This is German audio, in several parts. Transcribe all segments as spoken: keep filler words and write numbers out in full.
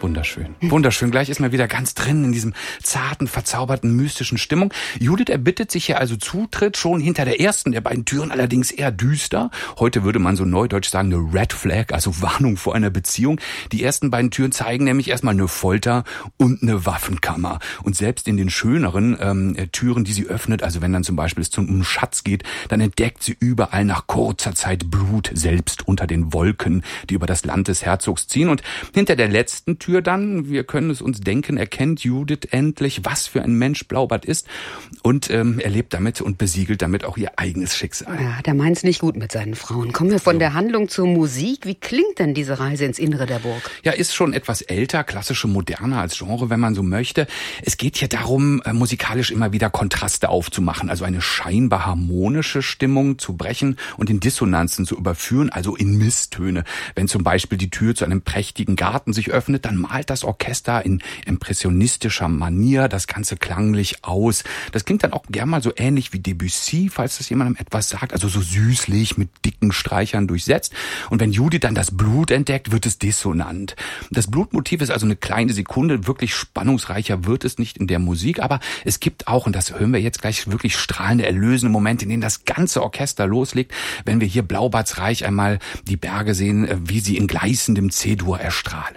Wunderschön. Wunderschön. Gleich ist man wieder ganz drin in diesem zarten, verzauberten, mystischen Stimmung. Judith erbittet sich hier also Zutritt, schon hinter der ersten der beiden Türen, allerdings eher düster. Heute würde man so neudeutsch sagen, eine Red Flag, also Warnung vor einer Beziehung. Die ersten beiden Türen zeigen nämlich erstmal eine Folter und eine Waffenkammer. Und selbst in den schöneren ähm, Türen, die sie öffnet, also wenn dann zum Beispiel es zum um Schatz geht, dann entdeckt sie überall nach kurzer Zeit Blut, selbst unter den Wolken, die über das Land des Herzogs ziehen. Und hinter der letzten Tür dann, wir können es uns denken, erkennt Judith endlich, was für ein Mensch Blaubart ist und ähm, erlebt damit und besiegelt damit auch ihr eigenes Schicksal. Ja, der meint's nicht gut mit seinen Frauen. Kommen wir von so. der Handlung zur Musik. Wie klingt denn diese Reise ins Innere der Burg? Ja, ist schon etwas älter, klassische Moderne als Genre, wenn man so möchte. Es geht hier darum, äh, musikalisch immer wieder Kontraste aufzumachen, also eine scheinbar harmonische Stimmung zu brechen und in Dissonanzen zu überführen, also in Misstöne. Wenn zum Beispiel die Tür zu einem prächtigen Garten sich öffnet, dann malt das Orchester in impressionistischer Manier das Ganze klanglich aus. Das klingt dann auch gern mal so ähnlich wie Debussy, falls das jemandem etwas sagt, also so süßlich mit dicken Streichern durchsetzt. Und wenn Judith dann das Blut entdeckt, wird es dissonant. Das Blutmotiv ist also eine kleine Sekunde, wirklich spannungsreicher wird es nicht in der Musik, aber es gibt auch, und das hören wir jetzt gleich, wirklich strahlende, erlösende Momente, in denen das ganze Orchester loslegt, wenn wir hier Blaubarts Reich einmal die Berge sehen, wie sie in gleißendem C-Dur erstrahlen.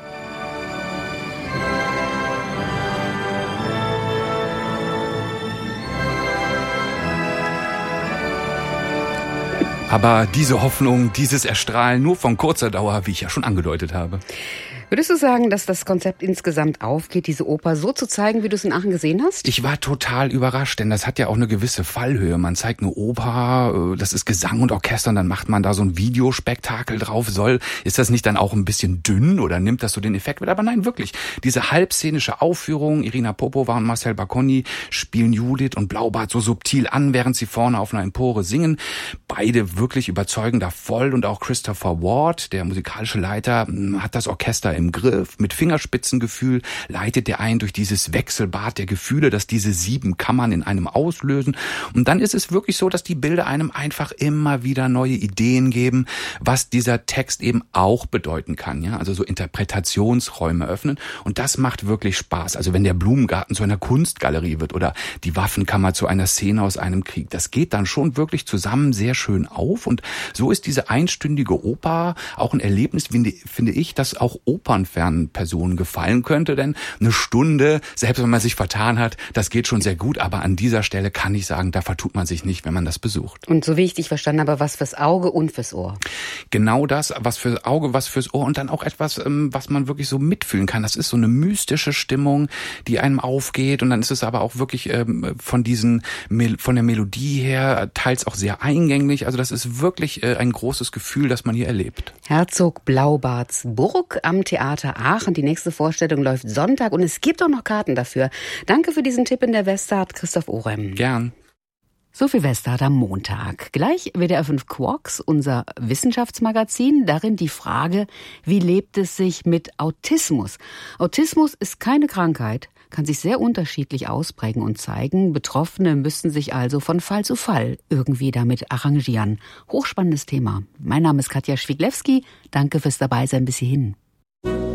Aber diese Hoffnung, dieses Erstrahlen nur von kurzer Dauer, wie ich ja schon angedeutet habe. Würdest du sagen, dass das Konzept insgesamt aufgeht, diese Oper so zu zeigen, wie du es in Aachen gesehen hast? Ich war total überrascht, denn das hat ja auch eine gewisse Fallhöhe. Man zeigt eine Oper, das ist Gesang und Orchester, und dann macht man da so ein Videospektakel drauf. Soll, ist das nicht dann auch ein bisschen dünn oder nimmt das so den Effekt mit? Aber nein, wirklich. Diese halbszenische Aufführung, Irina Popova und Marcel Bacconi spielen Judith und Blaubart so subtil an, während sie vorne auf einer Empore singen. Beide wirklich überzeugend da voll, und auch Christopher Ward, der musikalische Leiter, hat das Orchester im Griff. Mit Fingerspitzengefühl leitet er ein durch dieses Wechselbad der Gefühle, dass diese sieben Kammern in einem auslösen. Und dann ist es wirklich so, dass die Bilder einem einfach immer wieder neue Ideen geben, was dieser Text eben auch bedeuten kann. Ja, also so Interpretationsräume öffnen. Und das macht wirklich Spaß. Also wenn der Blumengarten zu einer Kunstgalerie wird oder die Waffenkammer zu einer Szene aus einem Krieg, das geht dann schon wirklich zusammen sehr schön auf. Und so ist diese einstündige Oper auch ein Erlebnis, finde, finde ich, dass auch opernfernen Personen gefallen könnte, denn eine Stunde, selbst wenn man sich vertan hat, das geht schon sehr gut, aber an dieser Stelle kann ich sagen, da vertut man sich nicht, wenn man das besucht. Und so wie ich dich verstanden habe, was fürs Auge und fürs Ohr. Genau das, was fürs Auge, was fürs Ohr, und dann auch etwas, was man wirklich so mitfühlen kann. Das ist so eine mystische Stimmung, die einem aufgeht, und dann ist es aber auch wirklich von diesen, von der Melodie her teils auch sehr eingänglich. Also das ist wirklich ein großes Gefühl, das man hier erlebt. Herzog Blaubarts Burg am Theater Aachen. Die nächste Vorstellung läuft Sonntag, und es gibt auch noch Karten dafür. Danke für diesen Tipp in der Westart, Christoph Orem. Gern. So viel Westart am Montag. Gleich W D R fünf Quarks, unser Wissenschaftsmagazin. Darin die Frage, wie lebt es sich mit Autismus? Autismus ist keine Krankheit, kann sich sehr unterschiedlich ausprägen und zeigen. Betroffene müssen sich also von Fall zu Fall irgendwie damit arrangieren. Hochspannendes Thema. Mein Name ist Katja Schwiglewski. Danke fürs Dabeisein bis hierhin.